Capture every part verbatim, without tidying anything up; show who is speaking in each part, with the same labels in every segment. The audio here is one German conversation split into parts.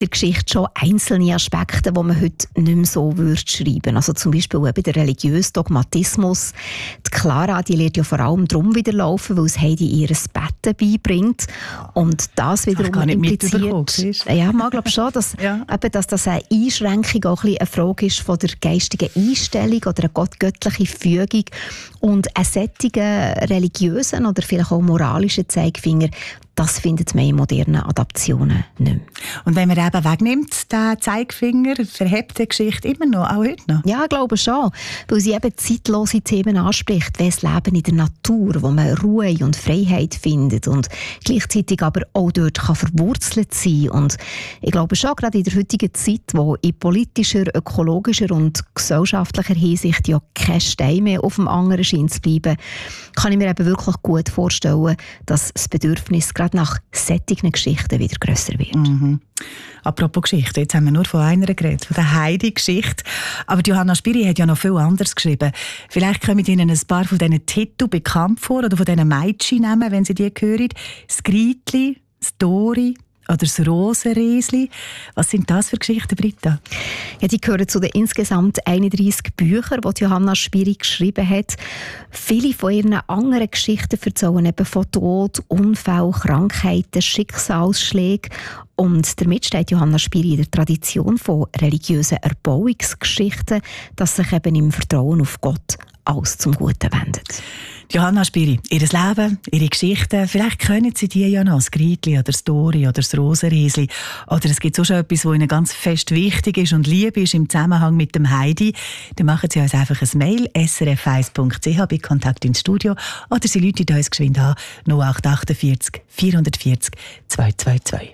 Speaker 1: der Geschichte schon einzelne Aspekte, die man heute nicht mehr so würde schreiben. Also zum Beispiel eben der religiöse Dogmatismus. Die Clara, die lernt ja vor allem darum wieder laufen, weil es Heidi ihr Betten beibringt. Und das wiederum
Speaker 2: Ach,
Speaker 1: impliziert... Ja, man glaubt schon, dass, ja. eben, dass das eine Einschränkung auch ein eine Frage ist von der geistigen Einstellung oder eine göttliche Fügung. Und einen solchen religiösen oder vielleicht auch moralischen Zeigefinger, das findet man in modernen Adaptionen nicht mehr.
Speaker 2: Und wenn man eben wegnimmt, den Zeigefinger, verhebt die Geschichte immer noch, auch heute noch?
Speaker 1: Ja, ich glaube schon, weil sie eben zeitlose Themen anspricht, wie das Leben in der Natur, wo man Ruhe und Freiheit findet und gleichzeitig aber auch dort kann verwurzelt sein. Und ich glaube schon, gerade in der heutigen Zeit, wo in politischer, ökologischer und gesellschaftlicher Hinsicht ja kein Stein mehr auf dem anderen scheint zu bleiben, kann ich mir eben wirklich gut vorstellen, dass das Bedürfnis gerade nach solchen Geschichten wieder grösser wird.
Speaker 2: Mhm. Apropos Geschichte, jetzt haben wir nur von einer geredet, von der Heidi-Geschichte. Aber Johanna Spyri hat ja noch viel anderes geschrieben. Vielleicht kommen Ihnen ein paar von diesen Titeln bekannt vor oder von diesen Mädchennamen, wenn Sie die hören. Das Gritli, das Dori oder das Rosenriesli. Was sind das für Geschichten, Britta?
Speaker 1: Ja, die gehören zu den insgesamt einunddreissig Büchern, die Johanna Spyri geschrieben hat. Viele von ihren anderen Geschichten erzählen eben von Tod, Unfällen, Krankheiten, Schicksalsschlägen. Und damit steht Johanna Spyri in der Tradition von religiösen Erbauungsgeschichten, dass sich eben im Vertrauen auf Gott alles zum Guten wendet.
Speaker 2: Johanna Spyri, ihr Leben, ihre Geschichten, vielleicht können Sie die ja noch, das Gritli oder das Dori oder das Rosenriesli. Oder es gibt auch schon etwas, was Ihnen ganz fest wichtig ist und lieb ist im Zusammenhang mit dem Heidi. Dann machen Sie uns einfach ein Mail, s r f eins punkt c h bei Kontakt ins Studio. Oder Sie rufen uns geschwind an, null acht achtundvierzig vierhundertvierzig zweihundertzweiundzwanzig.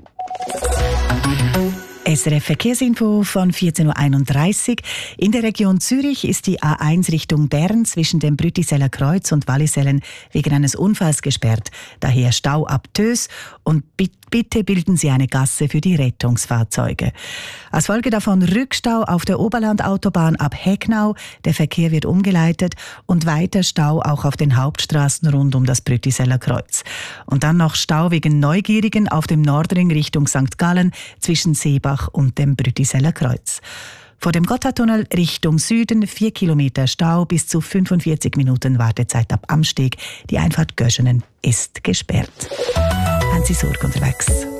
Speaker 2: S R F Verkehrsinfo von vierzehn Uhr einunddreißig. In der Region Zürich ist die A eins Richtung Bern zwischen dem Brütiseller Kreuz und Wallisellen wegen eines Unfalls gesperrt. Daher Stau ab Tös und bitte bilden Sie eine Gasse für die Rettungsfahrzeuge. Als Folge davon Rückstau auf der Oberlandautobahn ab Hegnau. Der Verkehr wird umgeleitet und weiter Stau auch auf den Hauptstraßen rund um das Brütiseller Kreuz. Und dann noch Stau wegen Neugierigen auf dem Nordring Richtung Sankt Gallen zwischen Seebach und dem Brütiseller Kreuz. Vor dem Gotthardtunnel Richtung Süden vier Kilometer Stau, bis zu fünfundvierzig Minuten Wartezeit ab Amsteg. Die Einfahrt Göschenen ist gesperrt. Haben Sie Sorge unterwegs?